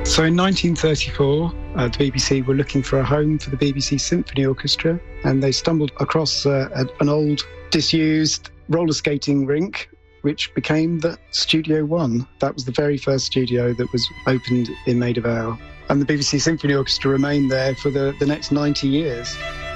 So in 1934, the BBC were looking for a home for the BBC Symphony Orchestra, and they stumbled across an old, disused roller skating rink, which became the Studio One. That was the very first studio that was opened in Maida Vale. And the BBC Symphony Orchestra remained there for the next 90 years.